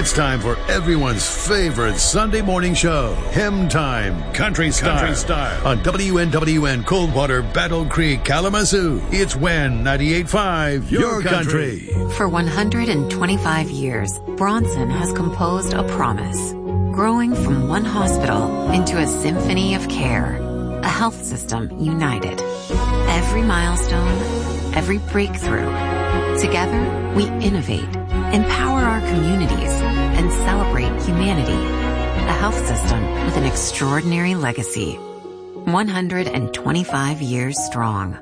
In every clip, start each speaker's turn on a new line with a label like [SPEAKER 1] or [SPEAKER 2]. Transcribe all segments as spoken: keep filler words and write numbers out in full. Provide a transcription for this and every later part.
[SPEAKER 1] It's time for everyone's favorite Sunday morning show, Hymn Time, Country Style, Country Style. On W N W N Coldwater, Battle Creek, Kalamazoo. It's W E N ninety-eight point five, your, your country. country.
[SPEAKER 2] For one hundred twenty-five years, Bronson has composed a promise, growing from one hospital into a symphony of care, a health system united. Every milestone, every breakthrough. Together, we innovate, empower our communities, and celebrate humanity. A health system with an extraordinary legacy. one hundred twenty-five years strong.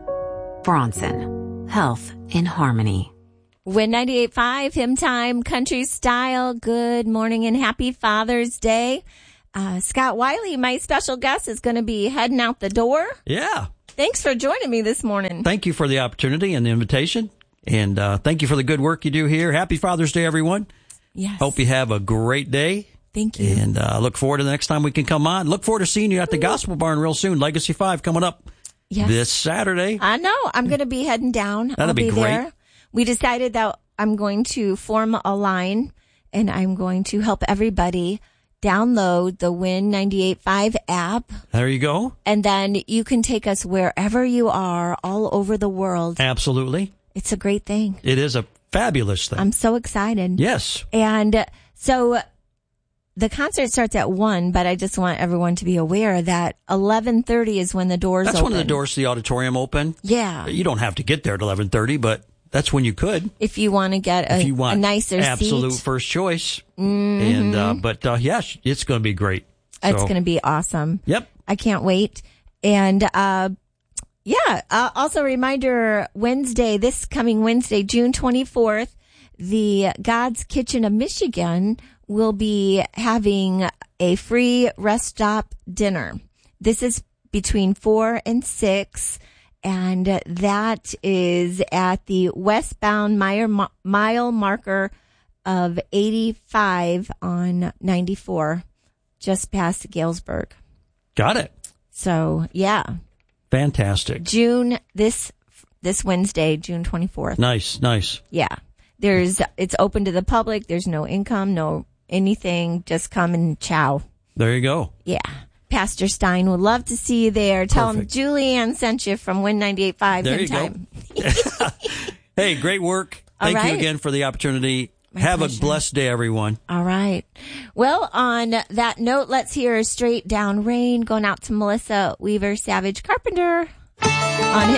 [SPEAKER 2] Bronson. Health in harmony.
[SPEAKER 3] W I N ninety-eight point five, Hymn Time, Country Style. Good morning and happy Father's Day. Uh, Scott Wiley, my special guest, is going to be heading out the door.
[SPEAKER 4] Yeah.
[SPEAKER 3] Thanks for joining me this morning.
[SPEAKER 4] Thank you for the opportunity and the invitation. And uh, thank you for the good work you do here. Happy Father's Day, everyone.
[SPEAKER 3] Yes.
[SPEAKER 4] Hope you have a great day.
[SPEAKER 3] Thank you.
[SPEAKER 4] And uh, look forward to the next time we can come on. Look forward to seeing you at the Gospel Barn real soon. Legacy five coming up
[SPEAKER 3] yes.
[SPEAKER 4] this Saturday.
[SPEAKER 3] I know. I'm going to be heading down.
[SPEAKER 4] That'll
[SPEAKER 3] I'll
[SPEAKER 4] be,
[SPEAKER 3] be
[SPEAKER 4] great.
[SPEAKER 3] there. We decided that I'm going to form a line, and I'm going to help everybody download the W I N ninety-eight point five app.
[SPEAKER 4] There you go.
[SPEAKER 3] And then you can take us wherever you are all over the world.
[SPEAKER 4] Absolutely.
[SPEAKER 3] It's a great thing.
[SPEAKER 4] It is a fabulous thing.
[SPEAKER 3] I'm so excited.
[SPEAKER 4] Yes.
[SPEAKER 3] And so the concert starts at one, but I just want everyone to be aware that eleven thirty is when the doors
[SPEAKER 4] That's
[SPEAKER 3] open.
[SPEAKER 4] when the doors to the auditorium open.
[SPEAKER 3] Yeah.
[SPEAKER 4] You don't have to get there at eleven thirty, but that's when you could.
[SPEAKER 3] If you want to get a,
[SPEAKER 4] if you want
[SPEAKER 3] a nicer
[SPEAKER 4] absolute
[SPEAKER 3] seat.
[SPEAKER 4] first choice.
[SPEAKER 3] Mm-hmm.
[SPEAKER 4] And uh, But, uh, yeah, it's going to be great. So.
[SPEAKER 3] It's going to be awesome.
[SPEAKER 4] Yep.
[SPEAKER 3] I can't wait. And, uh, yeah, uh, also a reminder, Wednesday, this coming Wednesday, June twenty-fourth, the God's Kitchen of Michigan will be having a free rest stop dinner. This is between four and six, and that is at the westbound mile, mile marker of eighty-five on ninety-four, just past Galesburg.
[SPEAKER 4] Got it.
[SPEAKER 3] So, yeah.
[SPEAKER 4] Fantastic.
[SPEAKER 3] June, this this Wednesday, June twenty-fourth.
[SPEAKER 4] Nice, nice.
[SPEAKER 3] Yeah. There's, it's open to the public. There's no income, no anything. Just come and chow.
[SPEAKER 4] There you go.
[SPEAKER 3] Yeah. Pastor Stein would love to see you there. Tell
[SPEAKER 4] Perfect.
[SPEAKER 3] him Julianne sent you from W I N ninety-eight point five.
[SPEAKER 4] There you
[SPEAKER 3] time.
[SPEAKER 4] go. Hey, great work. Thank
[SPEAKER 3] All right.
[SPEAKER 4] you again for the opportunity.
[SPEAKER 3] My
[SPEAKER 4] Have
[SPEAKER 3] pleasure.
[SPEAKER 4] a blessed day, everyone.
[SPEAKER 3] All right. Well, on that note, let's hear Straight Down Rain going out to Melissa Weaver Savage Carpenter on his